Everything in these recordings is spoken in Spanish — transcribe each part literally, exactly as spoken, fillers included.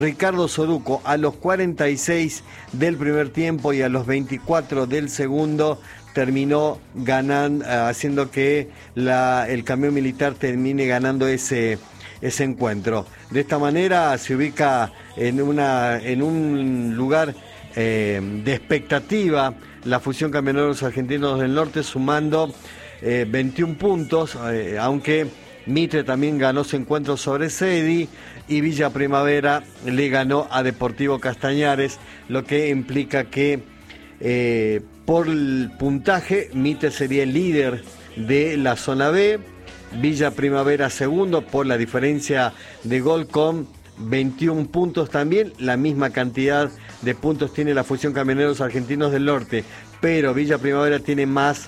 Ricardo Soruco a los cuarenta y seis del primer tiempo y a los veinticuatro del segundo terminó ganando, haciendo que la, el camión militar termine ganando ese, ese encuentro. De esta manera se ubica en, una, en un lugar eh, de expectativa la fusión Camioneros Argentinos del Norte, sumando eh, veintiún puntos, eh, aunque Mitre también ganó su encuentro sobre Sedi y Villa Primavera le ganó a Deportivo Castañares, lo que implica que eh, por el puntaje Mitre sería el líder de la zona B, Villa Primavera segundo por la diferencia de gol con veintiún puntos también, la misma cantidad de puntos tiene la fusión Camioneros Argentinos del Norte, pero Villa Primavera tiene más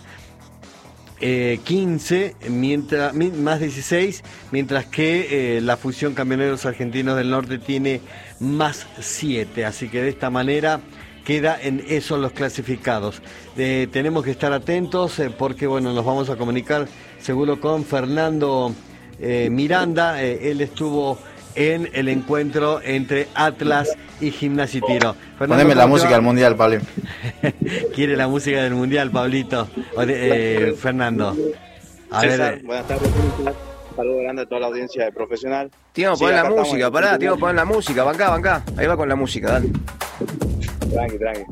Eh, quince, mientras, más dieciséis, mientras que eh, la fusión Camioneros Argentinos del Norte tiene más siete, así que de esta manera queda en esos los clasificados. Eh, tenemos que estar atentos eh, porque bueno, nos vamos a comunicar seguro con Fernando eh, Miranda, eh, él estuvo en el encuentro entre Atlas y Gimnasia y Tiro. Fernando, poneme la música del Mundial, Pablo. Quiere la música del Mundial, Pablito. Eh, Fernando. A César, ver. Buenas tardes. Un saludo grande a toda la audiencia de Profesional. Tío, sí, pon la música, pará, tío, pon la música, bancá, bancá. Ahí va con la música, dale. Tranqui, tranqui.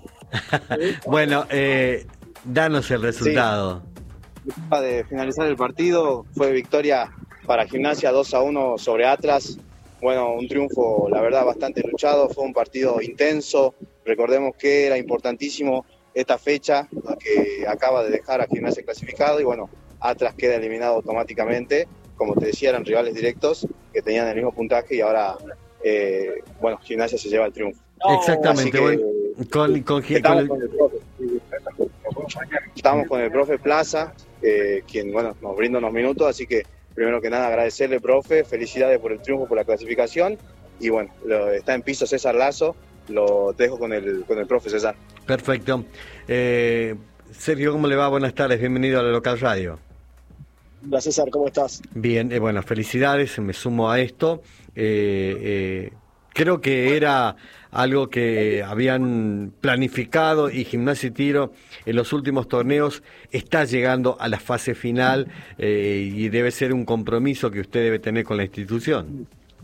Bueno, eh, danos el resultado. Sí. De finalizar el partido, fue victoria para Gimnasia dos a uno sobre Atlas. Bueno, un triunfo, la verdad, bastante luchado. Fue un partido intenso. Recordemos que era importantísimo esta fecha que acaba de dejar a Gimnasia clasificado y bueno, Atlas queda eliminado automáticamente. Como te decía, eran rivales directos que tenían el mismo puntaje y ahora, eh, bueno, Gimnasia se lleva el triunfo. Exactamente. Que, bueno, con, con, estamos, con, el... con el profe, estamos con el profe Plaza, eh, quien bueno, nos brinda unos minutos, así que primero que nada agradecerle, profe, felicidades por el triunfo, por la clasificación y bueno, lo, está en piso César Lazo, lo dejo con el, con el profe César. Perfecto. Eh, Sergio, ¿cómo le va? Buenas tardes, bienvenido a la Local Radio. Hola César, ¿cómo estás? Bien, eh, bueno, felicidades, me sumo a esto. Eh, eh, creo que era algo que habían planificado y Gimnasia y Tiro en los últimos torneos está llegando a la fase final eh, y debe ser un compromiso que usted debe tener con la institución.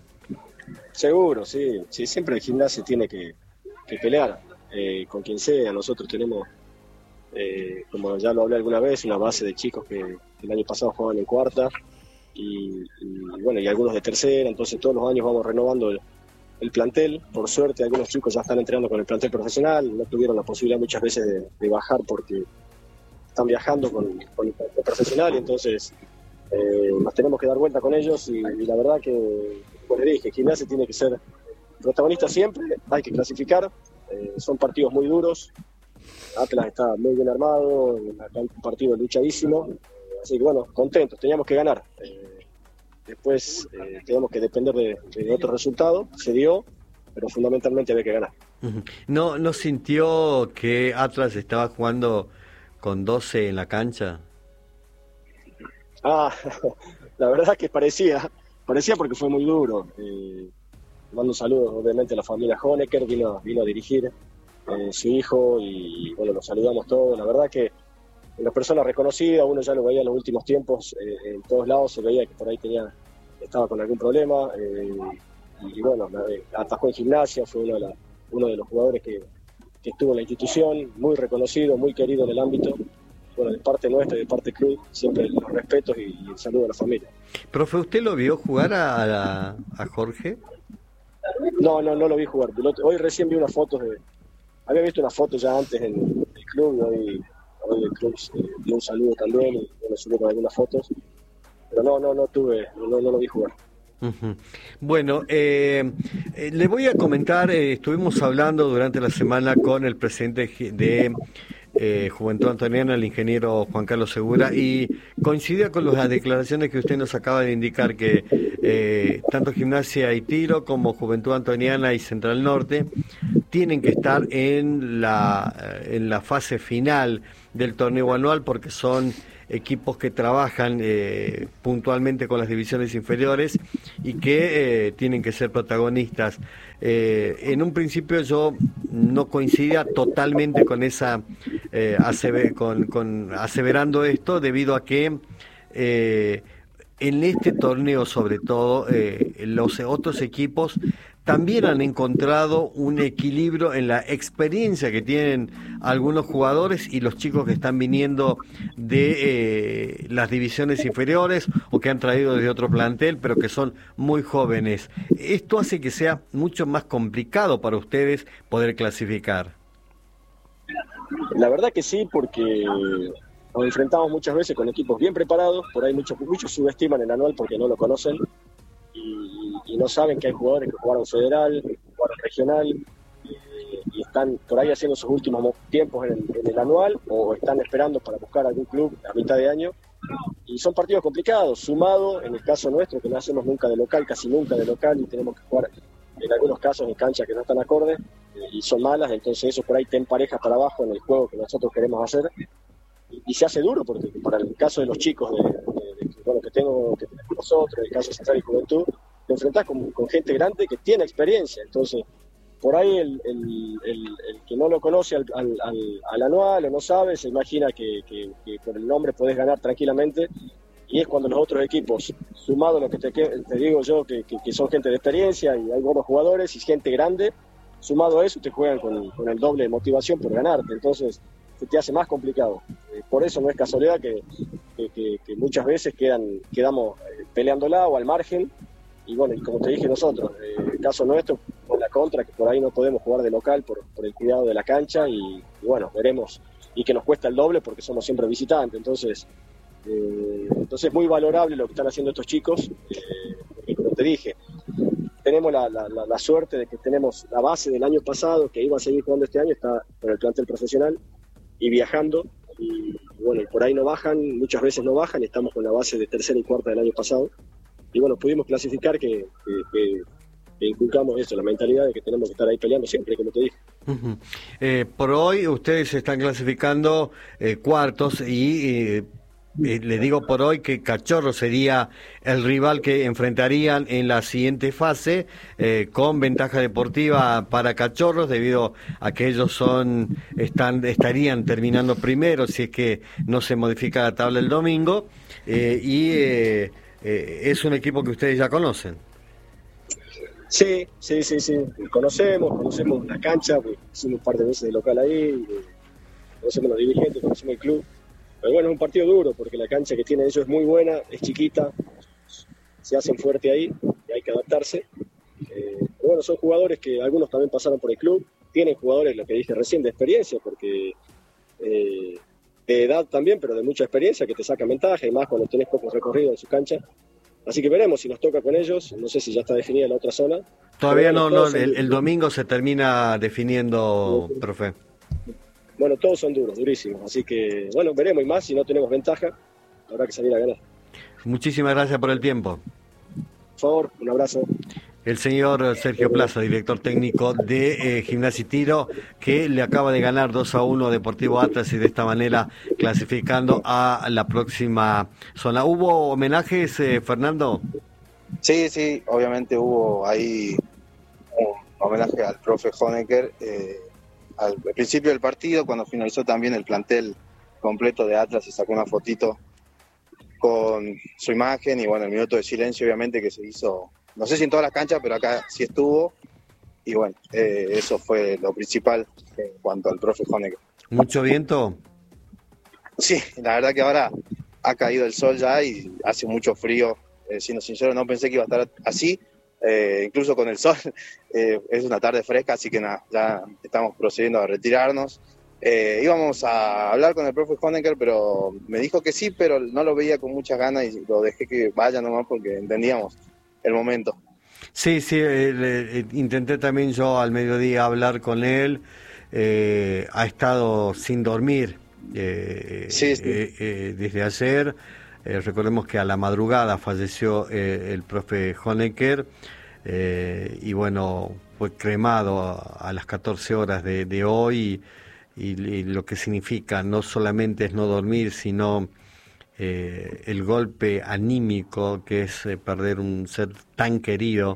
Seguro, sí, sí, siempre el Gimnasia tiene que, que pelear eh, con quien sea. Nosotros tenemos, eh, como ya lo hablé alguna vez, una base de chicos que, que el año pasado jugaban en cuarta y, y bueno, y algunos de tercera, entonces todos los años vamos renovando el, el plantel. Por suerte algunos chicos ya están entrenando con el plantel profesional, no tuvieron la posibilidad muchas veces de, de bajar porque están viajando con, con el plantel profesional y entonces eh, nos tenemos que dar vuelta con ellos y, y la verdad que, como le dije, Gimnasia tiene que ser protagonista siempre, hay que clasificar, eh, son partidos muy duros, Atlas está muy bien armado, acá hay un partido luchadísimo, así que bueno, contentos, teníamos que ganar. Eh, Después eh, teníamos que depender de, de otro resultado, se dio, pero fundamentalmente había que ganar. ¿No, ¿No sintió que Atlas estaba jugando con doce en la cancha? Ah, la verdad es que parecía, parecía porque fue muy duro. Eh, mando un saludo obviamente a la familia Honecker, vino, vino a dirigir eh, su hijo y bueno, los saludamos todos. La verdad que las personas reconocidas, uno ya lo veía en los últimos tiempos, eh, en todos lados se veía que por ahí tenía, estaba con algún problema, eh, y, y bueno, atajó en Gimnasia, fue uno de, la, uno de los jugadores que, que estuvo en la institución, muy reconocido, muy querido en el ámbito. Bueno, de parte nuestra y de parte del club, siempre los respetos y, y el saludo a la familia. Profe, ¿usted lo vio jugar a, a, a Jorge? No, no, no lo vi jugar. Hoy recién vi unas fotos de... Había visto unas fotos ya antes en el club y hoy... Hoy el club eh, dio un saludo también y bueno, subieron algunas fotos, pero no, no, no tuve, no, no lo vi jugar. Uh-huh. Bueno, eh, eh, le voy a comentar, eh, estuvimos hablando durante la semana con el presidente de eh, Juventud Antoniana, el ingeniero Juan Carlos Segura, y coincidía con las declaraciones que usted nos acaba de indicar, que eh, tanto Gimnasia y Tiro como Juventud Antoniana y Central Norte tienen que estar en la, en la fase final del torneo anual porque son equipos que trabajan eh, puntualmente con las divisiones inferiores y que eh, tienen que ser protagonistas. eh, en un principio yo no coincidía totalmente con esa eh, asever, con, con aseverando esto, debido a que eh, en este torneo sobre todo eh, los otros equipos también han encontrado un equilibrio en la experiencia que tienen algunos jugadores y los chicos que están viniendo de eh, las divisiones inferiores o que han traído desde otro plantel, pero que son muy jóvenes. Esto hace que sea mucho más complicado para ustedes poder clasificar. La verdad que sí, porque nos enfrentamos muchas veces con equipos bien preparados, por ahí muchos, muchos subestiman el anual porque no lo conocen. Y, y no saben que hay jugadores que jugaron federal, que jugaron regional, eh, y están por ahí haciendo sus últimos tiempos en el, en el anual, o están esperando para buscar algún club a mitad de año, y son partidos complicados, sumado en el caso nuestro, que no hacemos nunca de local, casi nunca de local, y tenemos que jugar en algunos casos en canchas que no están acordes, eh, y son malas, entonces eso por ahí te empareja para abajo en el juego que nosotros queremos hacer, y, y se hace duro, porque para el caso de los chicos de, de, de, bueno, que tengo que tenemos nosotros, en el caso de Central y Juventud, te enfrentás con, con gente grande que tiene experiencia, entonces por ahí el, el, el, el que no lo conoce al, al, al, al anual o no sabe, se imagina que, que, que por el nombre podés ganar tranquilamente, y es cuando los otros equipos, sumado a lo que te, te digo yo, que, que, que son gente de experiencia y hay buenos jugadores y gente grande, sumado a eso te juegan con, con el doble de motivación por ganarte, entonces se te hace más complicado. Eh, por eso no es casualidad que, que, que, que muchas veces quedan, quedamos eh, peleándola o al margen. Y bueno, y como te dije nosotros, eh, el caso nuestro, con la contra, que por ahí no podemos jugar de local por, por el cuidado de la cancha, y, y bueno, veremos, y que nos cuesta el doble porque somos siempre visitantes, entonces eh, entonces es muy valorable lo que están haciendo estos chicos, eh, porque como te dije, tenemos la, la, la, la suerte de que tenemos la base del año pasado, que iba a seguir jugando este año, está con el plantel profesional, y viajando, y, y bueno, y por ahí no bajan, muchas veces no bajan, y estamos con la base de tercera y cuarta del año pasado, y bueno, pudimos clasificar que, que, que, que inculcamos eso, la mentalidad de que tenemos que estar ahí peleando siempre, como te dije. Uh-huh. Eh, por hoy ustedes están clasificando eh, cuartos y eh, eh, le digo por hoy que Cachorro sería el rival que enfrentarían en la siguiente fase, eh, con ventaja deportiva para Cachorros debido a que ellos son están estarían terminando primero si es que no se modifica la tabla el domingo, eh, y eh, Eh, es un equipo que ustedes ya conocen. Sí, sí, sí, sí. Conocemos, conocemos la cancha, pues, hicimos un par de veces de local ahí, conocemos los dirigentes, conocemos el club. Pero bueno, es un partido duro porque la cancha que tienen ellos es muy buena, es chiquita, se hacen fuerte ahí y hay que adaptarse. Eh, pero bueno, son jugadores que algunos también pasaron por el club, tienen jugadores, lo que dije recién, de experiencia, porque eh, de edad también, pero de mucha experiencia, que te saca ventaja, y más cuando tenés poco recorrido en su cancha. Así que veremos si nos toca con ellos, no sé si ya está definida la otra zona. Todavía bueno, no, no son... el, el domingo se termina definiendo, profe. Bueno, todos son duros, durísimos, así que, bueno, veremos, y más, si no tenemos ventaja, habrá que salir a ganar. Muchísimas gracias por el tiempo. Por favor, un abrazo. El señor Sergio Plaza, director técnico de eh, Gimnasia y Tiro, que le acaba de ganar dos a uno a Deportivo Atlas y de esta manera clasificando a la próxima zona. ¿Hubo homenajes, eh, Fernando? Sí, sí, obviamente hubo ahí un homenaje al profe Honecker eh, al principio del partido, cuando finalizó también el plantel completo de Atlas, se sacó una fotito con su imagen y bueno, el minuto de silencio obviamente que se hizo. No sé si en todas las canchas, pero acá sí estuvo. Y bueno, eh, eso fue lo principal en cuanto al profe Honecker. ¿Mucho viento? Sí, la verdad que ahora ha caído el sol ya y hace mucho frío. Eh, siendo sincero, no pensé que iba a estar así. Eh, incluso con el sol. Eh, es una tarde fresca, así que nada, ya estamos procediendo a retirarnos. Eh, íbamos a hablar con el profe Honecker, pero me dijo que sí, pero no lo veía con muchas ganas y lo dejé que vaya nomás porque entendíamos el momento. Sí, sí, eh, eh, intenté también yo al mediodía hablar con él, eh, ha estado sin dormir eh, sí, sí. Eh, eh, desde ayer, eh, recordemos que a la madrugada falleció eh, el profe Honecker, eh, y bueno, fue cremado a, a las catorce horas de, de hoy, y, y lo que significa no solamente es no dormir, sino Eh, el golpe anímico que es eh, perder un ser tan querido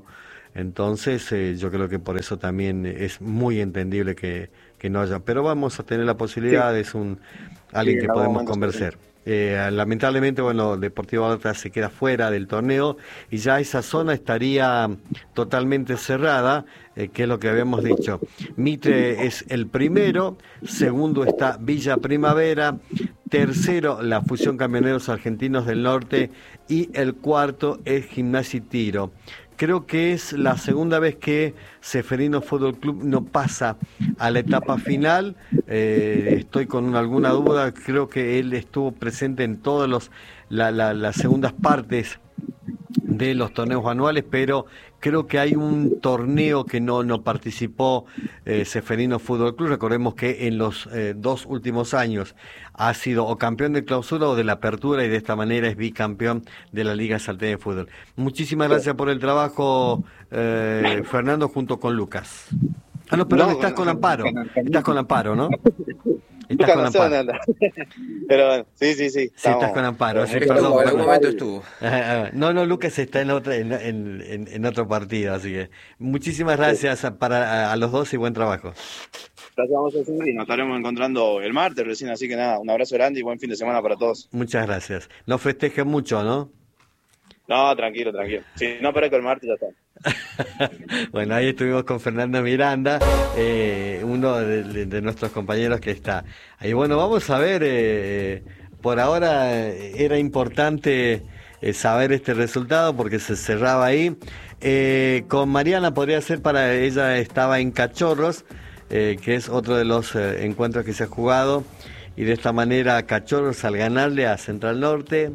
Entonces eh, yo creo que por eso también es muy entendible que, que no haya, pero vamos a tener la posibilidad, sí. Es un alguien sí, que podemos convencer. Eh, lamentablemente, bueno, Deportivo Alta se queda fuera del torneo y ya esa zona estaría totalmente cerrada, eh, que es lo que habíamos dicho. Mitre es el primero, segundo está Villa Primavera, tercero la Fusión Camioneros Argentinos del Norte y el cuarto es Gimnasia y Tiro. Creo que es la segunda vez que Ceferino Fútbol Club no pasa a la etapa final. Eh, estoy con alguna duda, creo que él estuvo presente en todas los, la, la, las segundas partes de los torneos anuales, pero creo que hay un torneo que no, no participó eh, Ceferino Fútbol Club. Recordemos que en los eh, dos últimos años ha sido o campeón de clausura o de la apertura y de esta manera es bicampeón de la Liga Salteña de Fútbol. Muchísimas gracias por el trabajo, eh, Fernando, junto con Lucas. Ah, no, perdón, no, estás con Amparo. Estás con Amparo, ¿no? Estás con Amparo. Pero bueno, sí, sí, sí. Sí, estás con Amparo. Sí, perdón, perdón, en algún momento estuvo. No, no, Lucas está en, otra, en, en, en otro partido, así que muchísimas gracias a, para, a, a los dos y buen trabajo. Gracias, vamos a hacer y nos estaremos encontrando el martes recién, así que nada, un abrazo grande y buen fin de semana para todos. Muchas gracias. No festejen mucho, ¿no? No, tranquilo, tranquilo. Si no aparezco el martes, ya está. Bueno, ahí estuvimos con Fernando Miranda, eh, uno de, de, de nuestros compañeros que está ahí. Bueno, vamos a ver, eh, por ahora eh, era importante eh, saber este resultado porque se cerraba ahí. Eh, con Mariana podría ser para ella, estaba en Cachorros, eh, que es otro de los eh, encuentros que se ha jugado, y de esta manera Cachorros, al ganarle a Central Norte,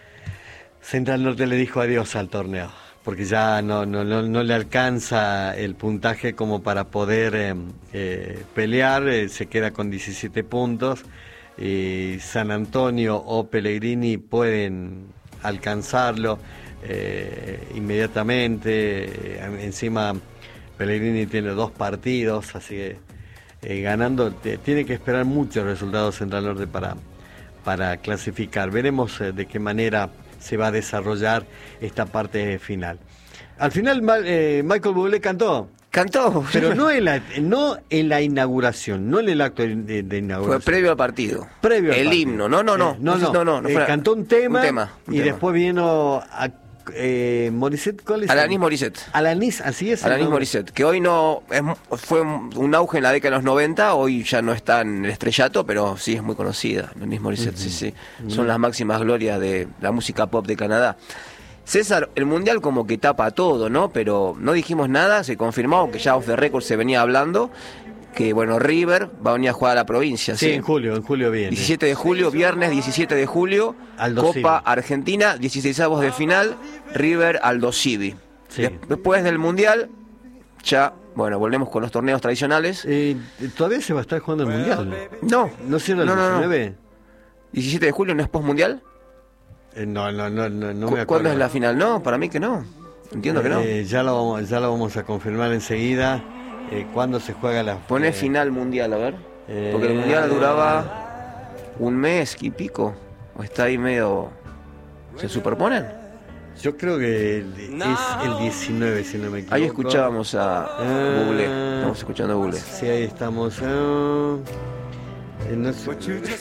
Central Norte le dijo adiós al torneo, porque ya no, no, no, no le alcanza el puntaje como para poder eh, eh, pelear, eh, se queda con diecisiete puntos, y San Antonio o Pellegrini pueden alcanzarlo eh, inmediatamente. Eh, encima Pellegrini tiene dos partidos, así que eh, ganando, te, tiene que esperar muchos resultados Central Norte para, para clasificar. Veremos eh, de qué manera se va a desarrollar esta parte final. Al final eh, Michael Bublé cantó. Cantó. Pero no en la, no en la inauguración, no en el acto de, de inauguración. Fue previo al partido. Previo al el partido. himno. No, no, no. Eh, no, no. no, no, no eh, fue, cantó un tema, un tema un y tema. después vino a, eh, Morissette. ¿Cuál es? Alanis Morissette. Alanis, así es. Alanis Morissette, que hoy no es, fue un auge en la década de los noventa, hoy ya no está en el estrellato, pero sí es muy conocida. Alanis Morissette, uh-huh. sí, sí. Uh-huh. Son las máximas glorias de la música pop de Canadá. César, el Mundial como que tapa todo, ¿no? Pero no dijimos nada, se confirmó que ya off the record se venía hablando, que bueno, River va a venir a jugar a la provincia. Sí, sí. en julio, en julio viene. diecisiete de julio, viernes diecisiete de julio, Aldo Copa Civi. Argentina, dieciseisavos de final, River Aldo Civi. Sí. Después del Mundial, ya, bueno, volvemos con los torneos tradicionales. Eh, ¿Todavía se va a estar jugando el Mundial? No. ¿No cierra el no, no, diecinueve? No. ¿diecisiete de julio no es post-mundial? Eh, no, no, no, no, no me acuerdo. ¿Cuándo es la final? No, para mí que no. Entiendo que no. Eh, ya, lo vamos, ya lo vamos a confirmar enseguida. Eh, ¿Cuándo se juega la...? Pone eh, final mundial, a ver. Eh, Porque el mundial duraba un mes y pico. ¿O está ahí medio...? ¿Se superponen? Yo creo que es el diecinueve, si no me equivoco. Ahí escuchábamos a eh, Bublé. Estamos escuchando a Bublé. Sí, ahí estamos. Uh, no sé.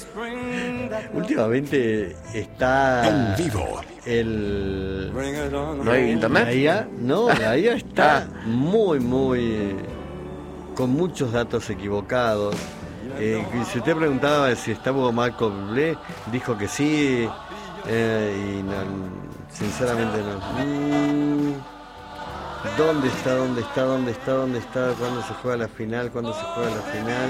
Últimamente está en vivo el ¿No hay internet? La I A, no, la I A está ah. muy muy con muchos datos equivocados. Eh, si usted preguntaba si estaba Marco Bublé, dijo que sí, eh, y no, sinceramente no. Mm, ¿Dónde está? ¿Dónde está? ¿Dónde está? ¿Dónde está? ¿Cuándo se juega la final? ¿Cuándo se juega la final?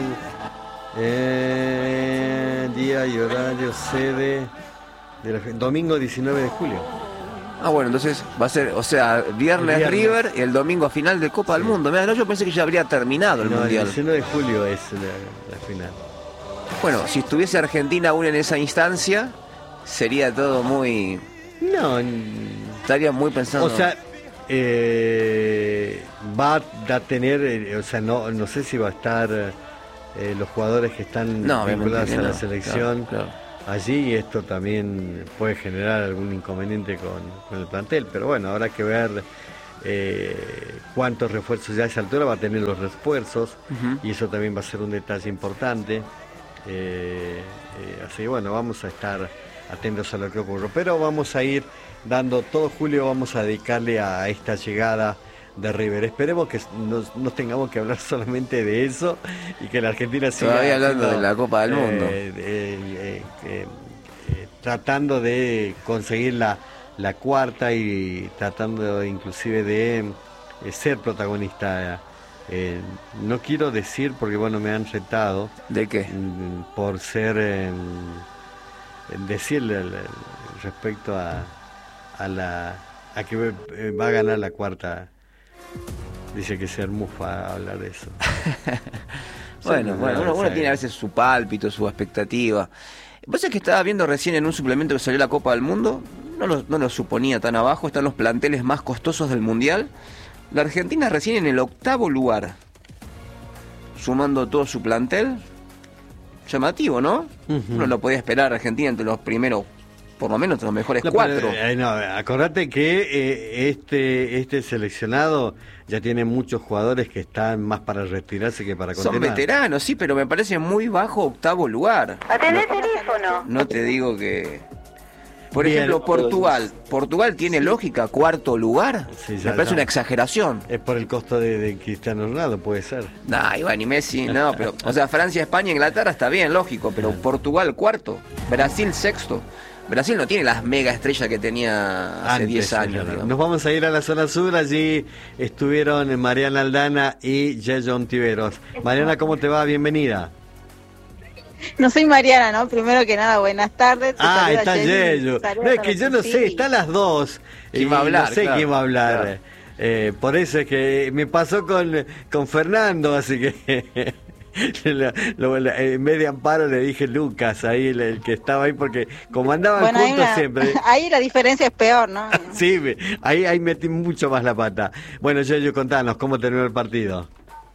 Eh, día y horario, sede de la, domingo diecinueve de julio. Ah, bueno, entonces va a ser, o sea, viernes, viernes. River y el domingo final de Copa sí. del Mundo. Mira, no, yo pensé que ya habría terminado el no, Mundial. El diecinueve de julio es la, la final. Bueno, si estuviese Argentina aún en esa instancia, sería todo muy... No, estaría muy pensando... O sea, eh, va a tener, eh, o sea, no, no sé si va a estar... Eh, los jugadores que están no, vinculados a la no, selección claro, claro. allí, y esto también puede generar algún inconveniente con, con el plantel, pero bueno, habrá que ver eh, cuántos refuerzos ya a esa altura va a tener los refuerzos, Uh-huh. y eso también va a ser un detalle importante. Eh, eh, así que bueno, vamos a estar atentos a lo que ocurre, pero vamos a ir dando todo julio, vamos a dedicarle a esta llegada de River. Esperemos que no, no tengamos que hablar solamente de eso y que la Argentina siga Todavía hablando haciendo, de la Copa del eh, Mundo. eh, eh, eh, eh, tratando de conseguir la, la cuarta y tratando inclusive de eh, ser protagonista. Eh, no quiero decir, porque bueno, me han retado ¿De qué? mm, por ser eh, decirle el- el- respecto a, a la a que eh, va a ganar la cuarta. Dice que ser mufa hablar de eso. Bueno, Sí, bueno, no, uno, uno sí. tiene a veces su pálpito, su expectativa. Vos sabés que estaba viendo recién en un suplemento que salió la Copa del Mundo, no lo, no lo suponía tan abajo, están los planteles más costosos del Mundial. La Argentina recién en el octavo lugar, sumando todo su plantel. Llamativo, ¿no? Ujú. Uno lo podía esperar, Argentina entre los primeros, por lo menos entre los mejores No, cuatro. pero, eh, no, acordate que eh, este este seleccionado ya tiene muchos jugadores que están más para retirarse que para Son continuar. veteranos, sí, pero me parece muy bajo octavo lugar. Atendé el teléfono. No te digo que... Por Bien. ejemplo, Portugal. ¿Portugal tiene lógica cuarto lugar? Sí, ya, me parece ya. una exageración. Es por el costo de, de Cristiano Ronaldo, puede ser. Nah, Iván y Messi, no, pero... O sea, Francia, España, Inglaterra está bien, lógico, pero Portugal cuarto, Brasil sexto. Brasil no tiene las mega estrellas que tenía hace Antes, diez años. claro. digamos. Nos vamos a ir a la zona sur, allí estuvieron Mariana Aldana y Yeyon Tiveros. Mariana, ¿cómo te va? Bienvenida. No soy Mariana, ¿no? Primero que nada, buenas tardes. Te Ah, saluda está Jenny. Yeyo. Saludos No, es a que los yo no sí. sé, están las dos. ¿Quién Y va a hablar? No sé Claro, quién va a hablar. claro. Eh, por eso es que me pasó con, con Fernando, así que lo- lo- lo- en vez de Amparo le dije Lucas, ahí el, el que estaba ahí, porque como andaban Bueno, ahí, juntos una- siempre. ahí la diferencia es peor, ¿no? Sí, me- ahí, ahí metí mucho más la pata. Bueno, Yeyo, contanos, ¿cómo terminó el partido?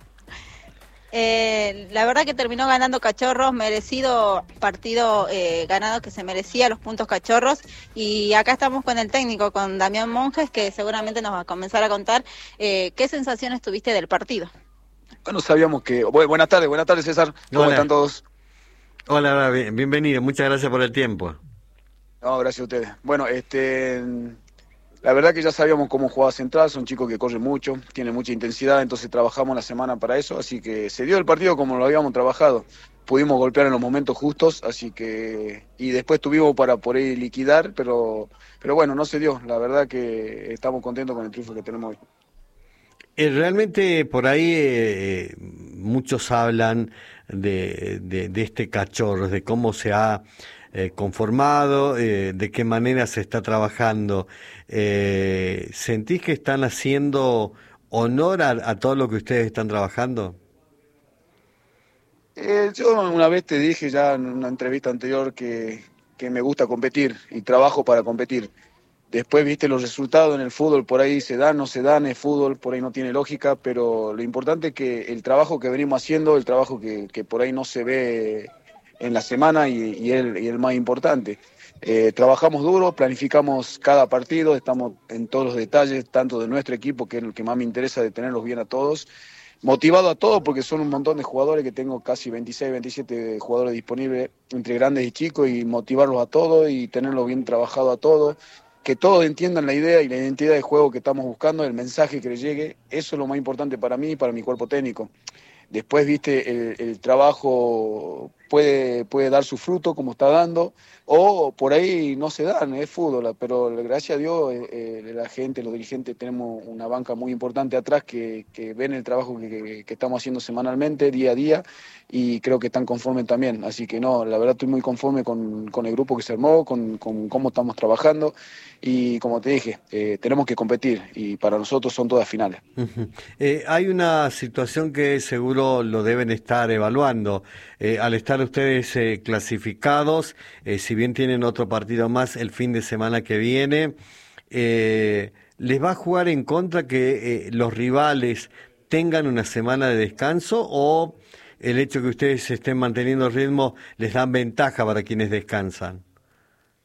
Eh, la verdad que terminó ganando Cachorros, merecido partido eh, ganado que se merecía los puntos Cachorros, y acá estamos con el técnico, con Damián Monjes, que seguramente nos va a comenzar a contar eh, qué sensaciones tuviste del partido. Bueno, sabíamos que... Bueno, buenas tardes, buenas tardes, César. ¿Cómo Hola. están todos? Hola, hola, bien- bienvenido, muchas gracias por el tiempo. No, gracias a ustedes. Bueno, este... La verdad que ya sabíamos cómo jugaba Central, son chicos que corren mucho, tienen mucha intensidad, entonces trabajamos la semana para eso, así que se dio el partido como lo habíamos trabajado. Pudimos golpear en los momentos justos, así que... Y después tuvimos para poder liquidar, pero, pero bueno, no se dio. La verdad que estamos contentos con el triunfo que tenemos hoy. Eh, realmente por ahí eh, muchos hablan de, de, de este cachorro, de cómo se ha eh, conformado, eh, de qué manera se está trabajando. Eh, ¿Sentís que están haciendo honor a, a todo lo que ustedes están trabajando? Eh, yo una vez te dije ya en una entrevista anterior que, que me gusta competir y trabajo para competir. Después, viste, los resultados en el fútbol por ahí se dan, no se dan, el fútbol por ahí no tiene lógica, pero lo importante es que el trabajo que venimos haciendo, el trabajo que, que por ahí no se ve en la semana y, y, el, y el más importante. Eh, trabajamos duro, planificamos cada partido, estamos en todos los detalles, tanto de nuestro equipo, que es lo que más me interesa, de tenerlos bien a todos. Motivado a todos porque son un montón de jugadores, que tengo casi veintiséis, veintisiete jugadores disponibles entre grandes y chicos, y motivarlos a todos y tenerlos bien trabajado a todos, que todos entiendan la idea y la identidad de juego que estamos buscando, el mensaje que les llegue. Eso es lo más importante para mí y para mi cuerpo técnico. Después, viste, el, el trabajo puede, puede dar su fruto como está dando, o por ahí no se dan, es fútbol, pero gracias a Dios eh, eh, la gente, los dirigentes, tenemos una banca muy importante atrás que, que ven el trabajo que, que, que estamos haciendo semanalmente, día a día, y creo que están conformes también. Así que no, la verdad estoy muy conforme con, con el grupo que se armó, con, con cómo estamos trabajando, y como te dije, eh, tenemos que competir, y para nosotros son todas finales. Ujú. Eh, hay una situación que seguro lo deben estar evaluando. Eh, al estar ustedes eh, clasificados, eh, si bien tienen otro partido más el fin de semana que viene, eh, ¿les va a jugar en contra que eh, los rivales tengan una semana de descanso, o el hecho que ustedes estén manteniendo el ritmo les dan ventaja para quienes descansan?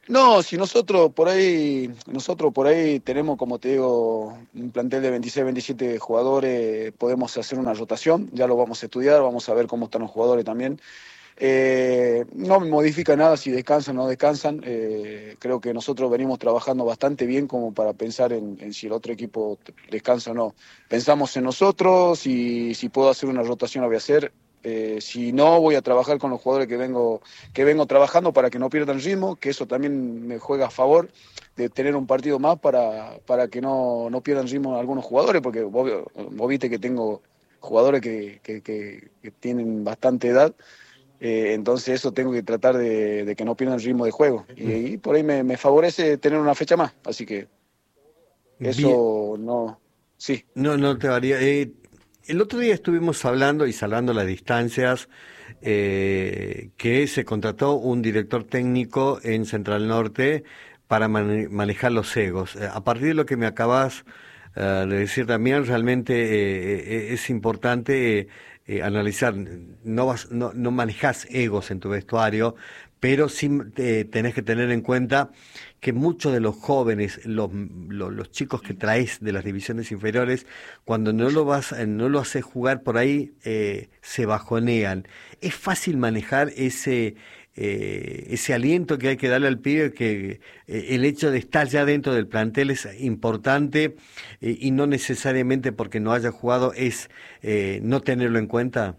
No, si nosotros por ahí, nosotros por ahí tenemos, como te digo, un plantel de veintiséis, veintisiete jugadores, podemos hacer una rotación, ya lo vamos a estudiar, vamos a ver cómo están los jugadores también. Eh, no me modifica nada si descansan o no descansan. Eh, creo que nosotros venimos trabajando bastante bien como para pensar en, en si el otro equipo descansa o no. Pensamos en nosotros y si puedo hacer una rotación la voy a hacer. Eh, si no, voy a trabajar con los jugadores que vengo, que vengo trabajando para que no pierdan ritmo, que eso también me juega a favor de tener un partido más para, para que no, no pierdan ritmo algunos jugadores, porque vos, vos viste que tengo jugadores que, que, que, que tienen bastante edad. Eh, entonces eso tengo que tratar de, de que no pierdan el ritmo de juego y, y por ahí me, me favorece tener una fecha más, así que eso Bien. no, sí. No, no te varía. Eh, el otro día estuvimos hablando y salvando las distancias eh, que se contrató un director técnico en Central Norte para man- manejar los egos. Eh, a partir de lo que me acabas uh, de decir también, realmente eh, eh, es importante eh, eh, analizar, no, vas, no, no manejás egos en tu vestuario, pero sí eh, tenés que tener en cuenta que muchos de los jóvenes, los, los, los chicos que traes de las divisiones inferiores, cuando no lo vas, no lo haces jugar por ahí, eh, se bajonean. Es fácil manejar ese eh, ese aliento que hay que darle al pibe, que eh, el hecho de estar ya dentro del plantel es importante eh, y no necesariamente porque no haya jugado es eh, no tenerlo en cuenta.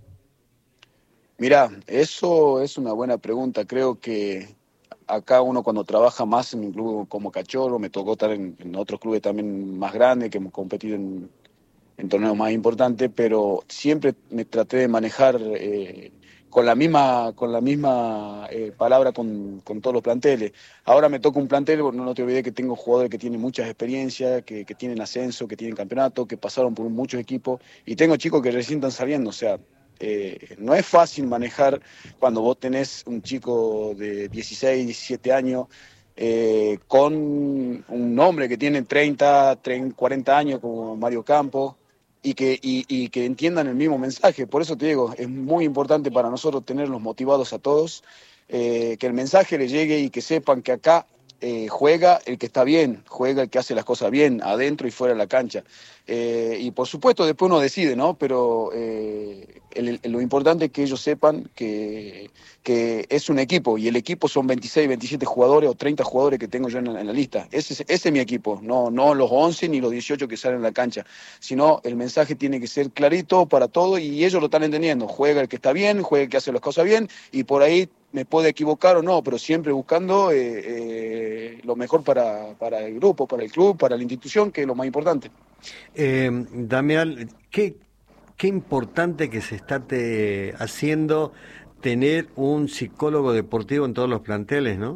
Mirá, eso es una buena pregunta. Creo que acá uno cuando trabaja más en un club como Cachorro, me tocó estar en, en otros clubes también más grandes, que hemos competido en, en torneos más importantes, pero siempre me traté de manejar eh, con la misma, con la misma eh, palabra con, con todos los planteles. Ahora me toca un plantel, no, no te olvides que tengo jugadores que tienen muchas experiencias, que, que tienen ascenso, que tienen campeonato, que pasaron por muchos equipos, y tengo chicos que recién están saliendo, o sea, Eh, no es fácil manejar cuando vos tenés un chico de dieciséis, diecisiete años eh, con un hombre que tiene treinta, cuarenta años como Mario Campos y que, y, y que entiendan el mismo mensaje. Por eso te digo, es muy importante para nosotros tenerlos motivados a todos, eh, que el mensaje les llegue y que sepan que acá eh, juega el que está bien, juega el que hace las cosas bien, adentro y fuera de la cancha. Eh, y por supuesto después uno decide, ¿no? Pero eh, el, el, lo importante es que ellos sepan que, que es un equipo y el equipo son veintiséis, veintisiete jugadores o treinta jugadores que tengo yo en la, en la lista. Ese, ese es mi equipo, no, no los once ni los dieciocho que salen a la cancha, sino el mensaje tiene que ser clarito para todo y ellos lo están entendiendo. Juega el que está bien, juega el que hace las cosas bien y por ahí me puede equivocar o no, pero siempre buscando eh, eh, lo mejor para, para el grupo, para el club, para la institución, que es lo más importante. Eh, Damián, ¿qué, qué importante que se está te, haciendo tener un psicólogo deportivo en todos los planteles, ¿no?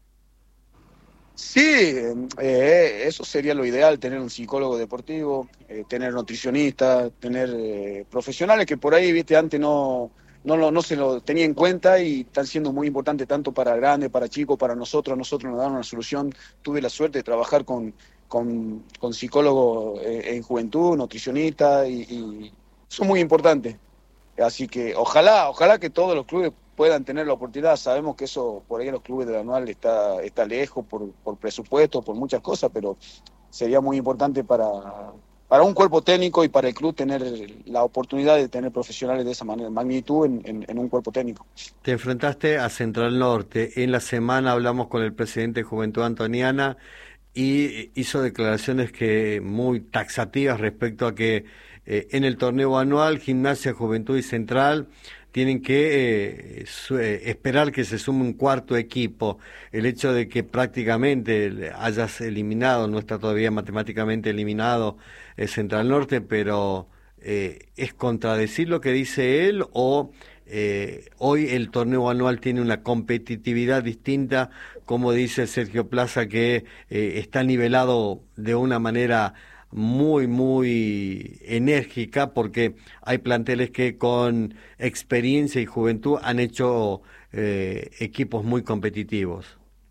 Sí, eh, eso sería lo ideal, tener un psicólogo deportivo, eh, tener nutricionistas, tener eh, profesionales que por ahí, viste, antes no... No, lo, no se lo tenía en cuenta y están siendo muy importantes tanto para grandes, para chicos, para nosotros. Nosotros nos dan una solución. Tuve la suerte de trabajar con, con, con psicólogos en juventud, nutricionistas y, y son muy importantes. Así que ojalá, ojalá que todos los clubes puedan tener la oportunidad. Sabemos que eso por ahí en los clubes del anual está, está lejos por, por presupuesto, por muchas cosas, pero sería muy importante para... para un cuerpo técnico y para el club tener la oportunidad de tener profesionales de esa manera, magnitud en, en, en un cuerpo técnico. Te enfrentaste a Central Norte. En la semana hablamos con el presidente de Juventud Antoniana y hizo declaraciones que muy taxativas respecto a que eh, en el torneo anual Gimnasia, Juventud y Central tienen que eh, su, eh, esperar que se sume un cuarto equipo. El hecho de que prácticamente hayas eliminado, no está todavía matemáticamente eliminado eh, Central Norte, pero eh, ¿es contradecir lo que dice él o eh, hoy el torneo anual tiene una competitividad distinta, como dice Sergio Plaza, que eh, está nivelado de una manera muy, muy enérgica, porque hay planteles que con experiencia y juventud han hecho eh, equipos muy competitivos?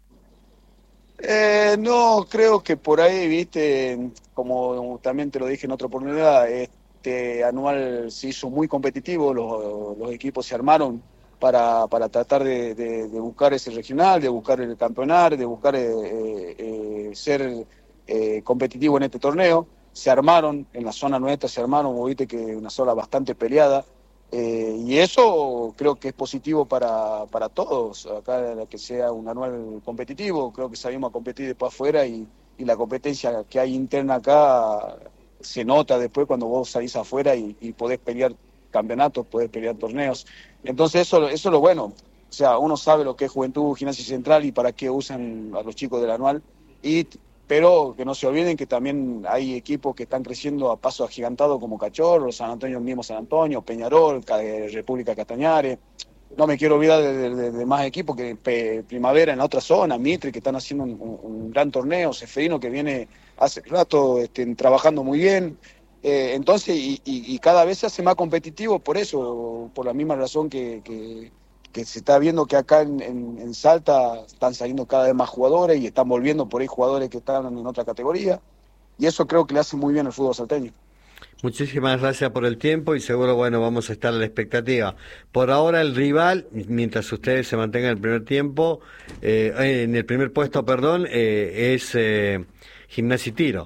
Eh, no, creo que por ahí, viste, como también te lo dije en otra oportunidad, este anual se hizo muy competitivo, los, los equipos se armaron para, para tratar de, de, de buscar ese regional, de buscar el campeonato, de buscar eh, eh, ser eh, competitivo en este torneo. Se armaron, en la zona nuestra se armaron, vos viste que una zona bastante peleada, eh, y eso creo que es positivo para, para todos, acá que sea un anual competitivo, creo que salimos a competir después afuera y, y la competencia que hay interna acá se nota después cuando vos salís afuera y, y podés pelear campeonatos, podés pelear torneos. Entonces eso, eso es lo bueno, o sea, uno sabe lo que es Juventud, Gimnasia Central y para qué usan a los chicos del anual, y, pero que no se olviden que también hay equipos que están creciendo a paso agigantado como Cachorro, San Antonio mismo San Antonio, Peñarol, República Castañares. No me quiero olvidar de, de, de más equipos que Pe, Primavera en la otra zona, Mitre, que están haciendo un, un, un gran torneo, Ceferino que viene hace rato este, trabajando muy bien. Eh, entonces, y, y, y cada vez se hace más competitivo por eso, por la misma razón que, que, que se está viendo que acá en, en, en Salta están saliendo cada vez más jugadores y están volviendo por ahí jugadores que están en otra categoría. Y eso creo que le hace muy bien al fútbol salteño. Muchísimas gracias por el tiempo y seguro, bueno, vamos a estar a la expectativa. Por ahora el rival, mientras ustedes se mantengan en el primer tiempo, eh, en el primer puesto, perdón, eh, es eh, Gimnasia y Tiro.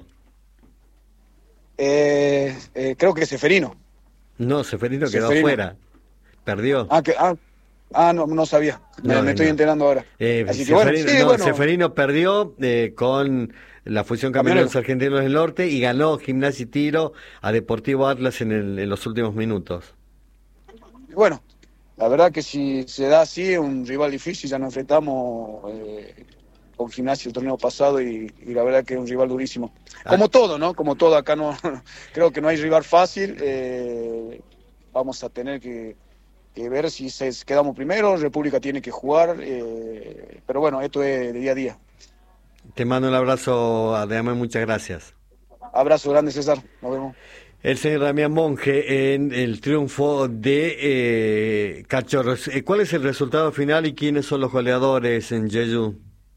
Eh, eh, creo que Ceferino. No, Ceferino quedó Ceferino. fuera, perdió. Ah, que, ah, ah no, no sabía, me, No, me estoy no. enterando ahora. Eh, Así que Ceferino, bueno, sí, no, bueno. Ceferino perdió eh, con la fusión Camioneros Argentinos del Norte y ganó Gimnasia y Tiro a Deportivo Atlas en, el, en los últimos minutos. Bueno, la verdad que si se da así, es un rival difícil, ya nos enfrentamos eh, con Gimnasia el torneo pasado y, y la verdad que es un rival durísimo. Como ah. todo, ¿no? Como todo, acá no creo que no hay rival fácil, eh, vamos a tener que, que ver si se, quedamos primero, República tiene que jugar, eh, pero bueno, esto es de día a día. Te mando un abrazo, Adrián, muchas gracias. Abrazo grande, César, nos vemos. El señor Damián Monge en el triunfo de eh, Cachorros. ¿Cuál es el resultado final y quiénes son los goleadores en Jeju?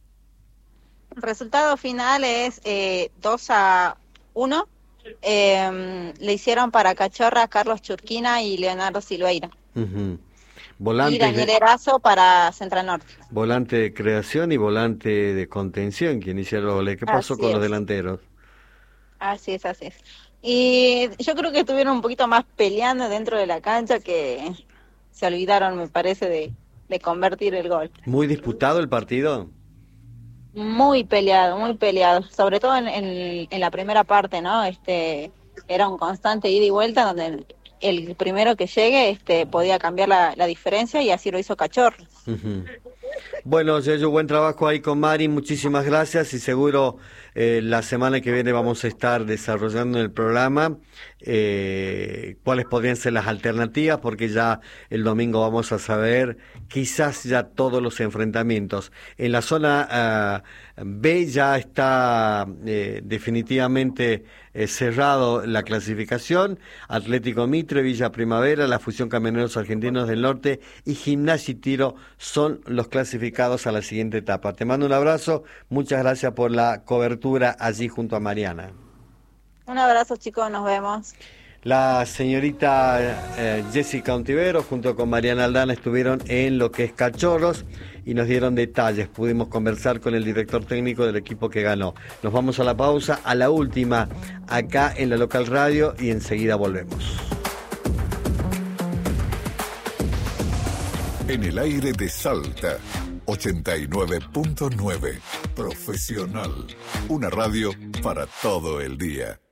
El resultado final es eh, dos a uno. Eh, le hicieron para Cachorra Carlos Churquina y Leonardo Silveira. Uh-huh. Volante y Daniel de, Erazo para Central Norte. Volante de creación y volante de contención, quien inició los goles. ¿Qué pasó Así con es. los delanteros? Así es, así es. Y yo creo que estuvieron un poquito más peleando dentro de la cancha que se olvidaron, me parece, de, de convertir el gol. ¿Muy disputado el partido? Muy peleado, muy peleado. Sobre todo en, en, en la primera parte, ¿no? Este, era un constante ida y vuelta donde el primero que llegue este, podía cambiar la, la diferencia y así lo hizo Cachorro. Uh-huh. Bueno, Yeyo, buen trabajo ahí con Mari, muchísimas gracias y seguro eh, la semana que viene vamos a estar desarrollando el programa eh, cuáles podrían ser las alternativas, porque ya el domingo vamos a saber quizás ya todos los enfrentamientos. En la zona uh, B ya está eh, definitivamente eh, cerrado la clasificación. Atlético Mitre, Villa Primavera, la fusión Camioneros Argentinos del Norte y Gimnasia y Tiro son los clasificados a la siguiente etapa. Te mando un abrazo, muchas gracias por la cobertura allí junto a Mariana. Un abrazo, chicos, nos vemos. La señorita eh, Jessica Ontivero junto con Mariana Aldana estuvieron en lo que es Cachorros y nos dieron detalles. Pudimos conversar con el director técnico del equipo que ganó. Nos vamos a la pausa, a la última, acá en la Local Radio y enseguida volvemos. En el aire de Salta, ochenta y nueve punto nueve. Profesional. Una radio para todo el día.